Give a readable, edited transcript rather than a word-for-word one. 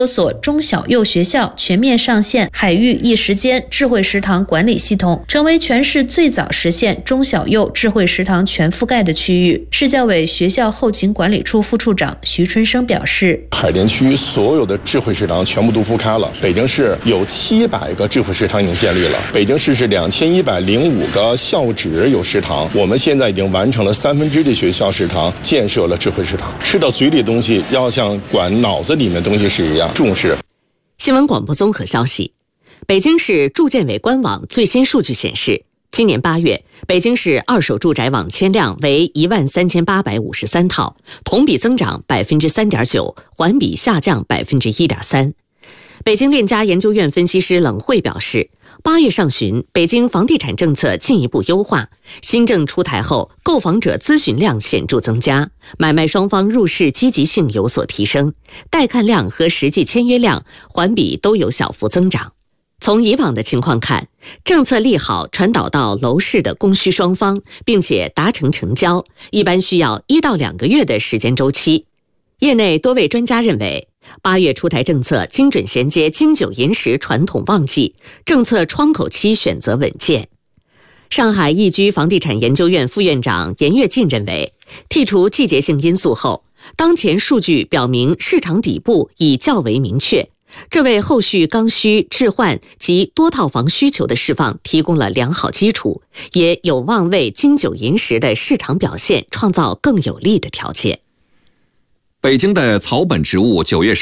所中小幼学校全面上线海域一时间智慧食堂管理系统，成为全市最早实现中小幼智慧食堂全覆盖的区域。市教委学校后勤管理处副处长徐春生表示， 海淀区所有的智慧食堂全部都铺开了，北京市有700个智慧食堂已经建立了，北京市是2105个校址有食堂，我们现在已经完成了1/3的学校食堂建设了智慧食堂，吃到嘴里的东西要像管脑子里面的东西是一样重视。 新闻广播综合消息，北京市住建委官网最新数据显示，今年8月，北京市二手住宅网签量为13853套，同比增长3.9%，环比下降1.3%。北京链家研究院分析师冷慧表示，8月上旬，北京房地产政策进一步优化，新政出台后，购房者咨询量显著增加，买卖双方入市积极性有所提升，带看量和实际签约量环比都有小幅增长。从以往的情况看，政策利好传导到楼市的供需双方，并且达成成交，一般需要1到2个月的时间周期。业内多位专家认为，8月出台政策精准衔接金九银十传统旺季，政策窗口期选择稳健。上海易居房地产研究院副院长严跃进认为，剔除季节性因素后，当前数据表明市场底部已较为明确，这为后续刚需、置换及多套房需求的释放提供了良好基础，也有望为金九银十的市场表现创造更有利的条件。 北京的草本植物9月